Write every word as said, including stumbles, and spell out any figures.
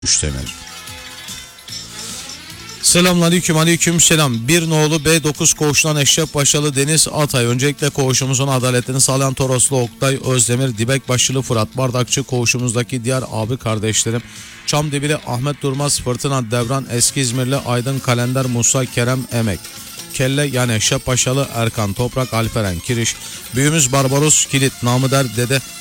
Müştemel. Selamünaleyküm, aleyküm selam. Bir nolu B dokuz koğuşundan Eşref Başalı Deniz Atay. Öncelikle koğuşumuzun adaletini sağlayan Toroslu Oktay Özdemir, Dibek Başlı Fırat Bardakçı, koğuşumuzdaki diğer abi kardeşlerim, Çamdibili Ahmet Durmaz, Fırtına Devran, Eski İzmirli Aydın Kalender, Musa Kerem Emek, Kelle yani Eşref Başalı Erkan Toprak, Alperen Kiriş, büyüğümüz Barbaros Kilit, namı der Dede